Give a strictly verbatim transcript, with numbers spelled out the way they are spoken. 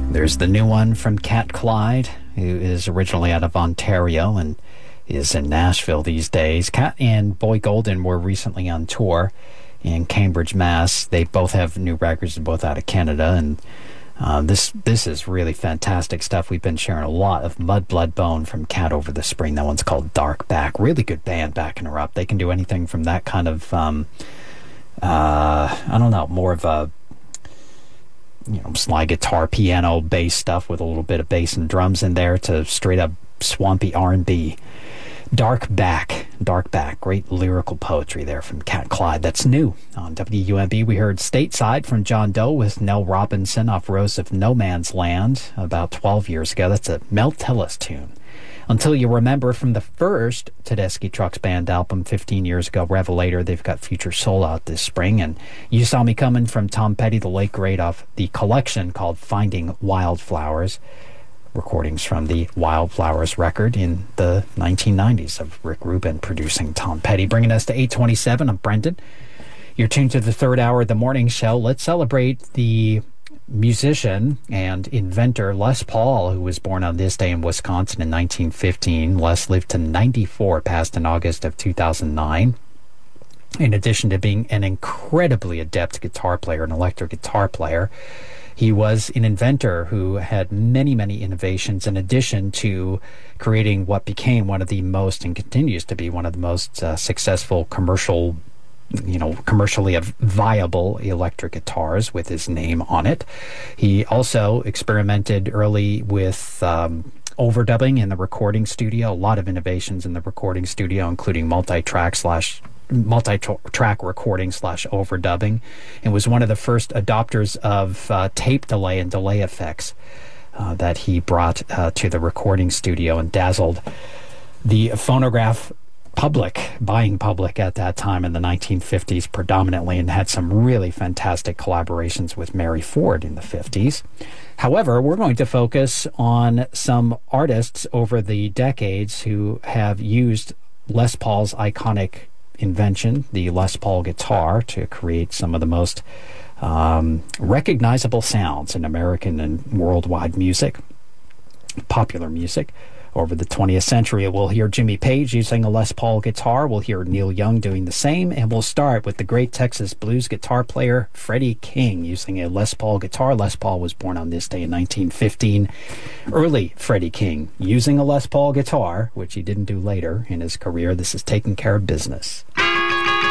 There's the new one from Cat Clyde, who is originally out of Ontario and is in Nashville these days. Cat and Boy Golden were recently on tour in Cambridge, Mass. They both have new records, both out of Canada, and uh, this this is really fantastic stuff. We've been sharing a lot of Mud Blood Bone from Cat over the spring. That one's called Dark Back. Really good band backing her up. They can do anything from that kind of, um, uh, I don't know, more of a, you know, slide guitar, piano, bass stuff with a little bit of bass and drums in there to straight up swampy R and B. Dark Back, Dark Back, great lyrical poetry there from Cat Clyde. That's new on W U M B. We heard Stateside from John Doe with Nell Robinson off Rose of No Man's Land about twelve years ago. That's a Mel Tillis tune. Until You Remember from the first Tedeschi Trucks Band album fifteen years ago, Revelator. They've got Future Soul out this spring. And You Saw Me Coming from Tom Petty, the late great, off the collection called Finding Wildflowers. Recordings from the Wildflowers record in the nineteen nineties of Rick Rubin producing Tom Petty. Bringing us to eight twenty-seven. I'm Brendan. You're tuned to the third hour of the morning show. Let's celebrate the musician and inventor Les Paul, who was born on this day in Wisconsin in nineteen fifteen. Les lived to ninety-four, passed in August of two thousand nine. In addition to being an incredibly adept guitar player, an electric guitar player, he was an inventor who had many, many innovations in addition to creating what became one of the most, and continues to be one of the most uh, successful commercial, you know, commercially viable electric guitars with his name on it. He also experimented early with um, overdubbing in the recording studio, a lot of innovations in the recording studio, including multi-track slash multi-track recording slash overdubbing, and was one of the first adopters of uh, tape delay and delay effects uh, that he brought uh, to the recording studio and dazzled the phonograph public, buying public at that time in the nineteen fifties predominantly, and had some really fantastic collaborations with Mary Ford in the fifties. However, we're going to focus on some artists over the decades who have used Les Paul's iconic invention, the Les Paul guitar, to create some of the most um, recognizable sounds in American and worldwide music, popular music. Over the twentieth century, we'll hear Jimmy Page using a Les Paul guitar. We'll hear Neil Young doing the same. And we'll start with the great Texas blues guitar player Freddie King using a Les Paul guitar. Les Paul was born on this day in nineteen fifteen. Early Freddie King using a Les Paul guitar, which he didn't do later in his career. This is Taking Care of Business.